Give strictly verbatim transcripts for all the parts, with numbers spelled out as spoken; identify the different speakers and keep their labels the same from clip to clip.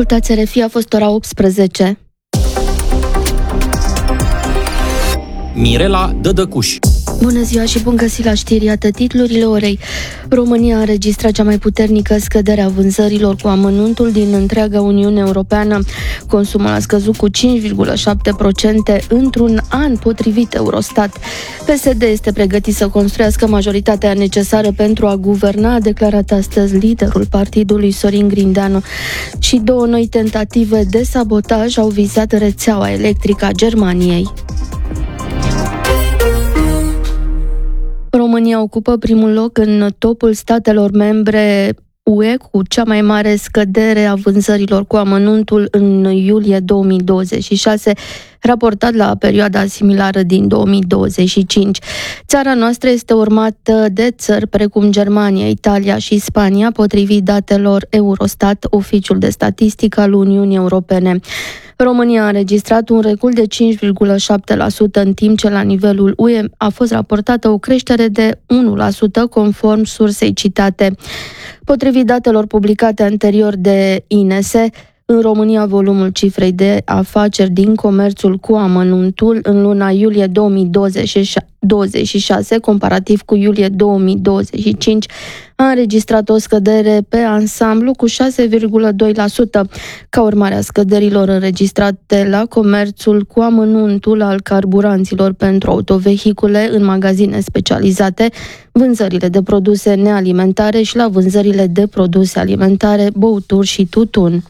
Speaker 1: Ascultați R F I, a fost ora optsprezece.
Speaker 2: Mirela Dădăcuș.
Speaker 1: Bună ziua și bun găsit la știri, iată titlurile orei. România a înregistrat cea mai puternică scădere a vânzărilor cu amănuntul din întreaga Uniune Europeană. Consumul a scăzut cu cinci virgulă șapte la sută într-un an, potrivit Eurostat. P S D este pregătit să construiască majoritatea necesară pentru a guverna, a declarat astăzi liderul partidului Sorin Grindeanu. Și două noi tentative de sabotaj au vizat rețeaua electrică a Germaniei. România ocupă primul loc în topul statelor membre U E cu cea mai mare scădere a vânzărilor cu amănuntul în iulie două mii douăzeci și șase, raportat la perioada similară din două mii douăzeci și cinci. Țara noastră este urmată de țări precum Germania, Italia și Spania, potrivit datelor Eurostat, Oficiul de Statistică al Uniunii Europene. România a înregistrat un recul de cinci virgulă șapte la sută, în timp ce la nivelul U E a fost raportată o creștere de unu la sută, conform sursei citate. Potrivit datelor publicate anterior de I N S E, în România, volumul cifrei de afaceri din comerțul cu amănuntul în luna iulie două mii douăzeci și șase, comparativ cu iulie două mii douăzeci și cinci, a înregistrat o scădere pe ansamblu cu șase virgulă doi la sută. Ca urmare a scăderilor înregistrate la comerțul cu amănuntul al carburanților pentru autovehicule în magazine specializate, vânzările de produse nealimentare și la vânzările de produse alimentare, băuturi și tutun.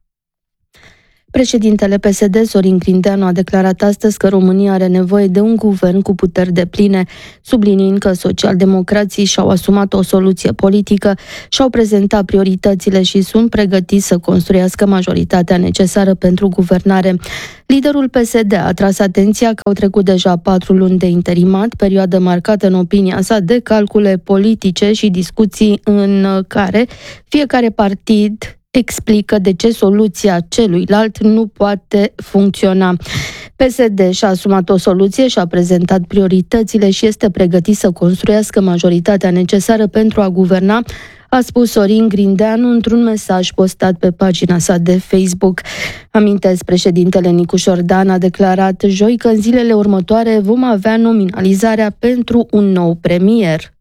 Speaker 1: Președintele P S D, Sorin Grindeanu, a declarat astăzi că România are nevoie de un guvern cu puteri depline, subliniind că socialdemocrații și-au asumat o soluție politică, și-au prezentat prioritățile și sunt pregătiți să construiască majoritatea necesară pentru guvernare. Liderul P S D a tras atenția că au trecut deja patru luni de interimat, perioadă marcată în opinia sa de calcule politice și discuții în care fiecare partid explică de ce soluția celuilalt nu poate funcționa. P S D și-a asumat o soluție, și-a prezentat prioritățile și este pregătit să construiască majoritatea necesară pentru a guverna, a spus Sorin Grindeanu într-un mesaj postat pe pagina sa de Facebook. Amintesc, președintele Nicu Șordan a declarat joi că în zilele următoare vom avea nominalizarea pentru un nou premier.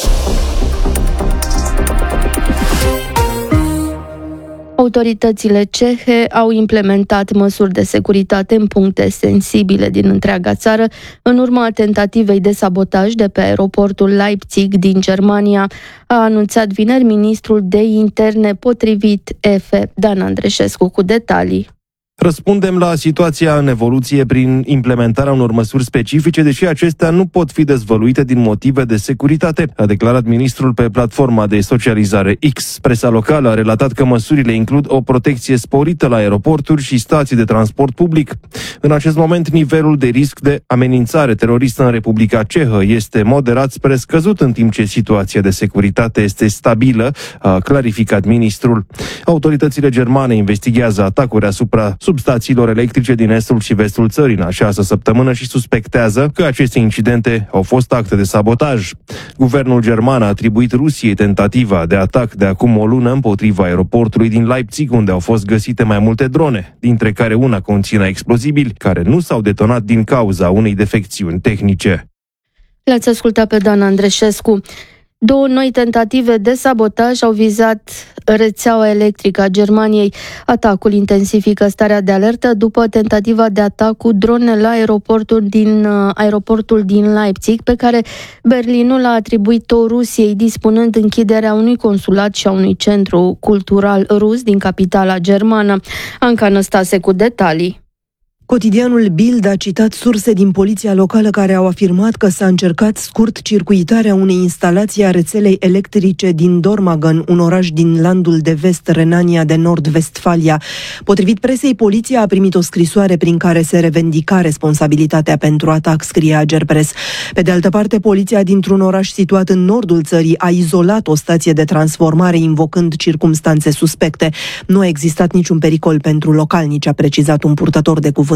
Speaker 1: Autoritățile cehe au implementat măsuri de securitate în puncte sensibile din întreaga țară, în urma tentativei de sabotaj de pe aeroportul Leipzig din Germania, a anunțat vineri ministrul de interne, potrivit E F E. Dan Andreșescu cu detalii.
Speaker 3: Răspundem la situația în evoluție prin implementarea unor măsuri specifice, deși acestea nu pot fi dezvăluite din motive de securitate, a declarat ministrul pe platforma de socializare X. Presa locală a relatat că măsurile includ o protecție sporită la aeroporturi și stații de transport public. În acest moment, nivelul de risc de amenințare teroristă în Republica Cehă este moderat spre scăzut, în timp ce situația de securitate este stabilă, a clarificat ministrul. Autoritățile germane investigează atacuri asupra substațiilor electrice din estul și vestul țării în a șasea săptămână și suspectează că aceste incidente au fost acte de sabotaj. Guvernul german a atribuit Rusiei tentativa de atac de acum o lună împotriva aeroportului din Leipzig, unde au fost găsite mai multe drone, dintre care una conținea explozibili care nu s-au detonat din cauza unei defecțiuni tehnice.
Speaker 1: L-ați ascultat pe Dan Andreșescu. Două noi tentative de sabotaj au vizat rețeaua electrică a Germaniei. Atacul intensifică starea de alertă după tentativa de atac cu drone la aeroportul din, aeroportul din Leipzig, pe care Berlinul a atribuit-o Rusiei, dispunând închiderea unui consulat și a unui centru cultural rus din capitala germană. Anca Năstase cu detalii.
Speaker 4: Cotidianul Bild a citat surse din poliția locală care au afirmat că s-a încercat scurt-circuitarea unei instalații a rețelei electrice din Dormagen, un oraș din landul de vest, Renania de Nord-Vestfalia. Potrivit presei, poliția a primit o scrisoare prin care se revendica responsabilitatea pentru atac, scrie Agerpres. Pe de altă parte, poliția dintr-un oraș situat în nordul țării a izolat o stație de transformare, invocând circumstanțe suspecte. Nu a existat niciun pericol pentru localnici, a precizat un purtător de cuvânt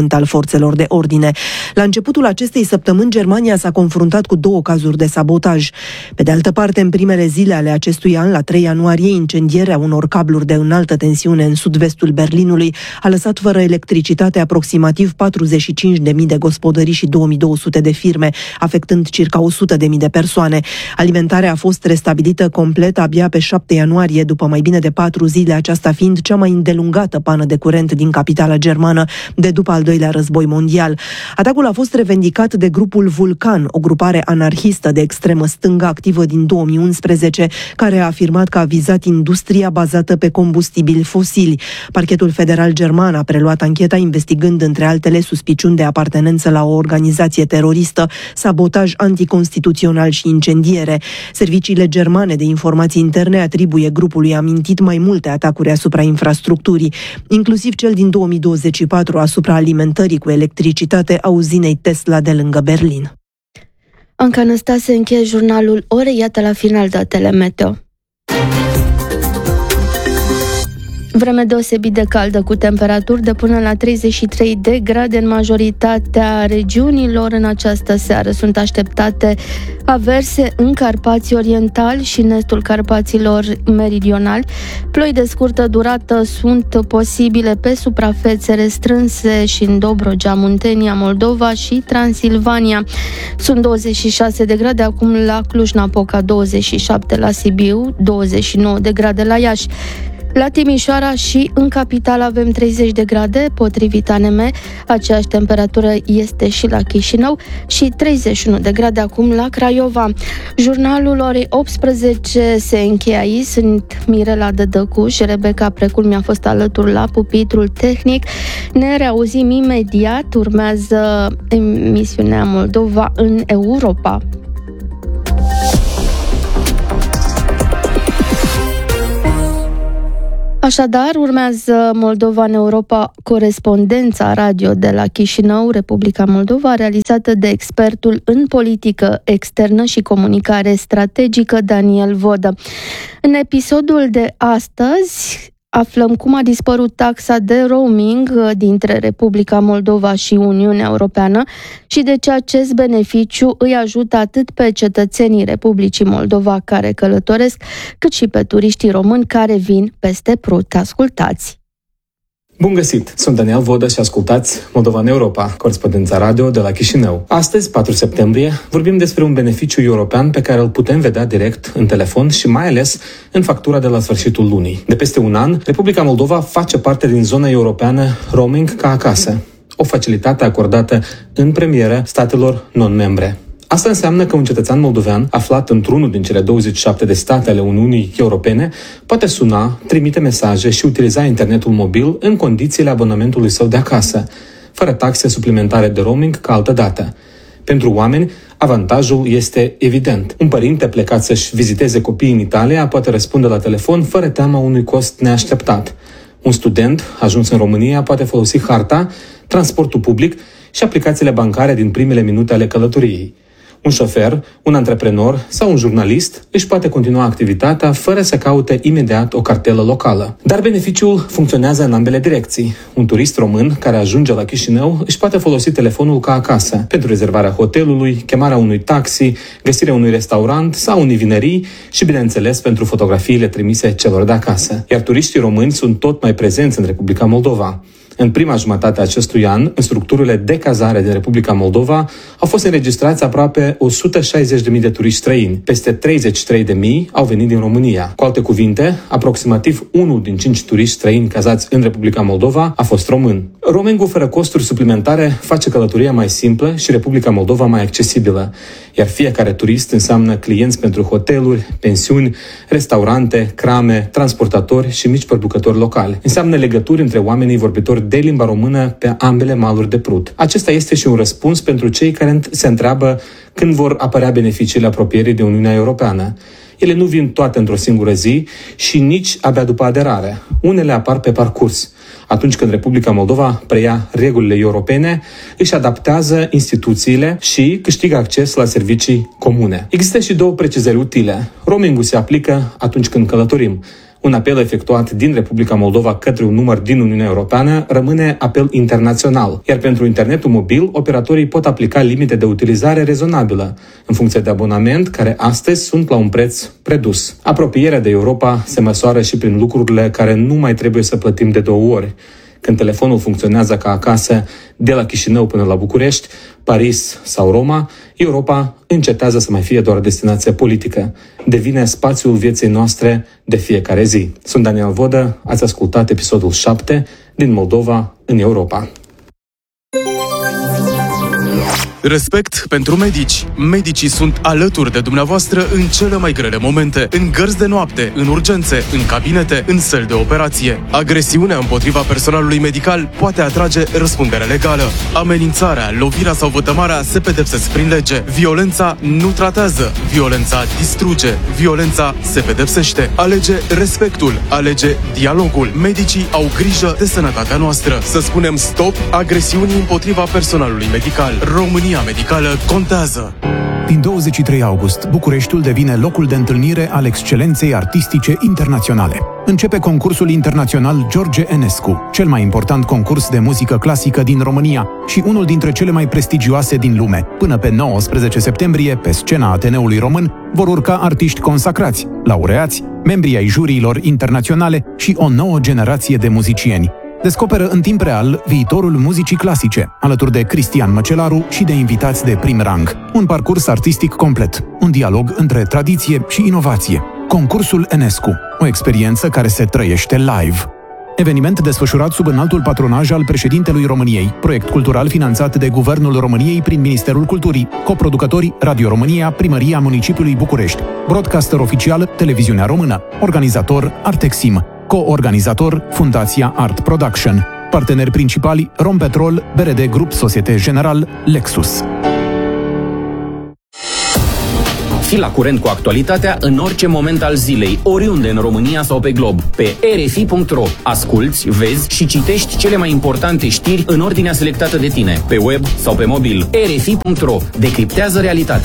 Speaker 4: Sfânt al forțelor de ordine. La începutul acestei săptămâni, Germania s-a confruntat cu două cazuri de sabotaj. Pe de altă parte, în primele zile ale acestui an, la trei ianuarie, incendierea unor cabluri de înaltă tensiune în sud-vestul Berlinului a lăsat fără electricitate aproximativ patruzeci și cinci de mii de gospodării și două mii două sute de firme, afectând circa o sută de mii de persoane. Alimentarea a fost restabilită complet abia pe șapte ianuarie, după mai bine de patru zile, aceasta fiind cea mai îndelungată pană de curent din capitala germană de după al doilea război mondial. Atacul a fost revendicat de grupul Vulcan, o grupare anarhistă de extremă stângă activă din două mii unsprezece, care a afirmat că a vizat industria bazată pe combustibili fosili. Parchetul federal german a preluat ancheta, investigând între altele suspiciuni de apartenență la o organizație teroristă, sabotaj anticonstituțional și incendiere. Serviciile germane de informații interne atribuie grupului amintit mai multe atacuri asupra infrastructurii, inclusiv cel din două mii douăzeci și patru asupra alimentării cu electricitate a uzinei Tesla de lângă Berlin.
Speaker 1: Anca Năstase încheie jurnalul Orei, iată la final datele meteo. Vreme deosebit de caldă, cu temperaturi de până la treizeci și trei de grade în majoritatea regiunilor. În această seară sunt așteptate averse în Carpații Orientali și în estul Carpaților Meridionali. Ploi de scurtă durată sunt posibile pe suprafețe restrânse și în Dobrogea, Muntenia, Moldova și Transilvania. Sunt douăzeci și șase de grade acum la Cluj-Napoca, douăzeci și șapte la Sibiu, douăzeci și nouă de grade la Iași. La Timișoara și în capitală avem treizeci de grade, potrivit A N M. Aceeași temperatură este și la Chișinău și treizeci și unu de grade acum la Craiova. Jurnalul orei optsprezece se încheie aici. Sunt Mirela Dădăcu și Rebecca Precul mi-a fost alături la pupitrul tehnic. Ne reauzim imediat. Urmează emisiunea Moldova în Europa. Așadar, urmează Moldova în Europa, corespondența radio de la Chișinău, Republica Moldova, realizată de expertul în politică externă și comunicare strategică Daniel Vodă. În episodul de astăzi aflăm cum a dispărut taxa de roaming dintre Republica Moldova și Uniunea Europeană și de ce acest beneficiu îi ajută atât pe cetățenii Republicii Moldova care călătoresc, cât și pe turiștii români care vin peste Prut. Ascultați!
Speaker 2: Bun găsit! Sunt Daniel Vodă și ascultați Moldova în Europa, corespondența radio de la Chișinău. Astăzi, patru septembrie, vorbim despre un beneficiu european pe care îl putem vedea direct în telefon și mai ales în factura de la sfârșitul lunii. De peste un an, Republica Moldova face parte din zona europeană roaming ca acasă, o facilitate acordată în premieră statelor non-membre. Asta înseamnă că un cetățean moldovean aflat într-unul din cele douăzeci și șapte de state ale Uniunii Europene poate suna, trimite mesaje și utiliza internetul mobil în condițiile abonamentului său de acasă, fără taxe suplimentare de roaming ca altă dată. Pentru oameni, avantajul este evident. Un părinte plecat să-și viziteze copiii în Italia poate răspunde la telefon fără teama unui cost neașteptat. Un student ajuns în România poate folosi harta, transportul public și aplicațiile bancare din primele minute ale călătoriei. Un șofer, un antreprenor sau un jurnalist își poate continua activitatea fără să caute imediat o cartelă locală. Dar beneficiul funcționează în ambele direcții. Un turist român care ajunge la Chișinău își poate folosi telefonul ca acasă pentru rezervarea hotelului, chemarea unui taxi, găsirea unui restaurant sau unei vinării și, bineînțeles, pentru fotografiile trimise celor de acasă. Iar turiștii români sunt tot mai prezenți în Republica Moldova. În prima jumătate a acestui an, în structurile de cazare din Republica Moldova, au fost înregistrați aproape o sută șaizeci de mii de turiști străini. Peste treizeci și trei de mii au venit din România. Cu alte cuvinte, aproximativ unul din cinci turiști străini cazați în Republica Moldova a fost român. Roamingul fără costuri suplimentare face călătoria mai simplă și Republica Moldova mai accesibilă, iar fiecare turist înseamnă clienți pentru hoteluri, pensiuni, restaurante, crame, transportatori și mici producători locali. Înseamnă legături între oamenii vorbitori de limba română pe ambele maluri de Prut. Acesta este și un răspuns pentru cei care se întreabă când vor apărea beneficiile apropierii de Uniunea Europeană. Ele nu vin toate într-o singură zi și nici abia după aderare. Unele apar pe parcurs. Atunci când Republica Moldova preia regulile europene, își adaptează instituțiile și câștigă acces la servicii comune. Există și două precizări utile. Roamingul se aplică atunci când călătorim. Un apel efectuat din Republica Moldova către un număr din Uniunea Europeană rămâne apel internațional, iar pentru internetul mobil, operatorii pot aplica limite de utilizare rezonabilă, în funcție de abonament, care astăzi sunt la un preț redus. Apropierea de Europa se măsoară și prin lucrurile care nu mai trebuie să plătim de două ori. Când telefonul funcționează ca acasă, de la Chișinău până la București, Paris sau Roma, Europa încetează să mai fie doar destinație politică. Devine spațiul vieții noastre de fiecare zi. Sunt Daniel Vodă, ați ascultat episodul șapte din Moldova în Europa.
Speaker 5: Respect pentru medici. Medicii sunt alături de dumneavoastră în cele mai grele momente, în gărzi de noapte, în urgențe, în cabinete, în săli de operație. Agresiunea împotriva personalului medical poate atrage răspundere legală. Amenințarea, lovirea sau vătămarea se pedepsesc prin lege. Violența nu tratează, violența distruge, violența se pedepsește. Alege respectul, alege dialogul. Medicii au grijă de sănătatea noastră. Să spunem stop agresiunii împotriva personalului medical. România medicală contează.
Speaker 6: Din douăzeci și trei august, Bucureștiul devine locul de întâlnire al excelenței artistice internaționale. Începe concursul internațional George Enescu, cel mai important concurs de muzică clasică din România și unul dintre cele mai prestigioase din lume. Până pe nouăsprezece septembrie, pe scena Ateneului Român, vor urca artiști consacrați, laureați, membri ai juriilor internaționale și o nouă generație de muzicieni. Descoperă în timp real viitorul muzicii clasice, alături de Cristian Măcelaru și de invitați de prim rang. Un parcurs artistic complet, un dialog între tradiție și inovație. Concursul Enescu, o experiență care se trăiește live. Eveniment desfășurat sub înaltul patronaj al președintelui României, proiect cultural finanțat de Guvernul României prin Ministerul Culturii, coproducători Radio România, Primăria Municipiului București, broadcaster oficial Televiziunea Română, organizator Artexim, co-organizator Fundația Art Production, parteneri principali Rompetrol, B R D Grup Societe General, Lexus.
Speaker 7: Fii la curent cu actualitatea în orice moment al zilei, oriunde în România sau pe glob. Pe r f i punct r o asculți, vezi și citești cele mai importante știri în ordinea selectată de tine, pe web sau pe mobil. r f i punct r o decriptează realitatea.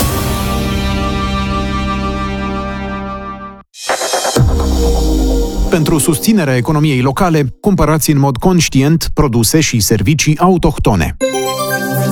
Speaker 6: Pentru susținerea economiei locale, cumpărați în mod conștient produse și servicii autohtone.